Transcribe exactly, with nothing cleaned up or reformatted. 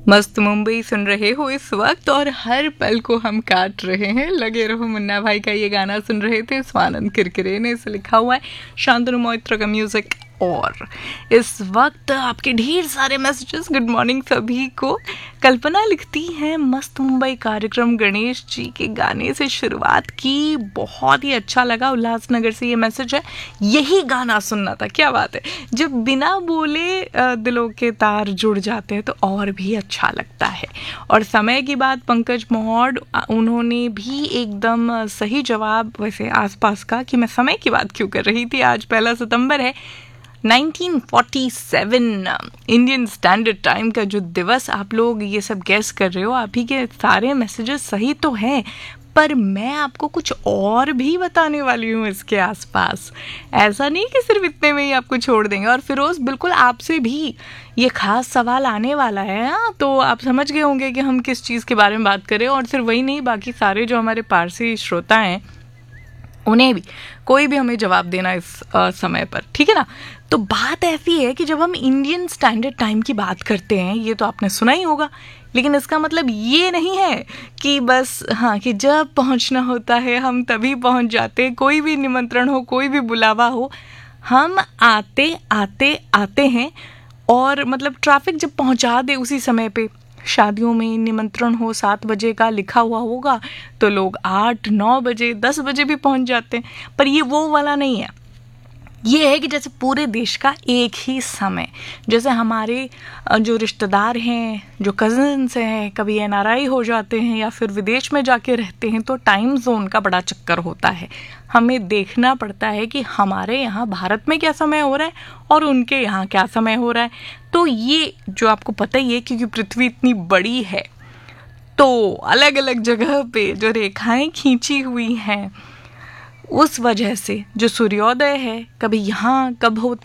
मस्त मुंबई सुन रहे हो इस वक्त और हर पल को हम काट रहे हैं। लगे रहो मुन्ना भाई का ये गाना सुन रहे थे, स्वानंद किरकिरे ने इसे लिखा हुआ है, शांतनु मोहित्रा का म्यूजिक। और इस वक्त आपके ढेर सारे मैसेजेस। गुड मॉर्निंग सभी को। कल्पना लिखती है, मस्त मुंबई कार्यक्रम गणेश जी के गाने से शुरुआत की, बहुत ही अच्छा लगा। उल्लासनगर से ये मैसेज है, यही गाना सुनना था। क्या बात है, जब बिना बोले दिलों के तार जुड़ जाते हैं तो और भी अच्छा लगता है। और समय की बात, पंकज मोहड़, उन्होंने भी एकदम सही जवाब वैसे आसपास का कि मैं समय की बात क्यों कर रही थी। आज पहला सितंबर है, nineteen forty seven Indian standard time का जो दिवस। आप लोग ये सब गैस कर रहे हो, आप ही के सारे मैसेजेस सही तो हैं, पर मैं आपको कुछ और भी बताने वाली हूँ इसके आसपास। ऐसा नहीं कि सिर्फ इतने में ही आपको छोड़ देंगे। और फिरोज, बिल्कुल आपसे भी ये खास सवाल आने वाला है, हाँ, तो आप समझ गए होंगे कि हम किस चीज़ के बारे में बात करें। और सिर्फ वही नहीं, बाकी सारे जो हमारे पारसी श्रोता हैं उन्हें भी, कोई भी हमें जवाब देना इस आ, समय पर, ठीक है ना। तो बात ऐसी है कि जब हम इंडियन स्टैंडर्ड टाइम की बात करते हैं, ये तो आपने सुना ही होगा, लेकिन इसका मतलब ये नहीं है कि बस हाँ कि जब पहुंचना होता है हम तभी पहुंच जाते, कोई भी निमंत्रण हो, कोई भी बुलावा हो, हम आते आते आते हैं। और मतलब ट्रैफिक जब पहुंचा दे उसी समय पे, शादियों में निमंत्रण हो सात बजे का लिखा हुआ होगा तो लोग आठ नौ बजे दस बजे भी पहुंच जाते हैं। पर ये वो वाला नहीं है, ये है कि जैसे पूरे देश का एक ही समय, जैसे हमारे जो रिश्तेदार हैं, जो कज़न्स हैं, कभी एन आर आई हो जाते हैं या फिर विदेश में जाके रहते हैं, तो टाइम जोन का बड़ा चक्कर होता है। हमें देखना पड़ता है कि हमारे यहाँ भारत में क्या समय हो रहा है और उनके यहाँ क्या समय हो रहा है। तो ये जो आपको पता ही है, क्योंकि पृथ्वी इतनी बड़ी है तो अलग अलग जगह पे जो रेखाएं खींची हुई हैं, उस वजह से जो सूर्योदय है कभी यहाँ कब होता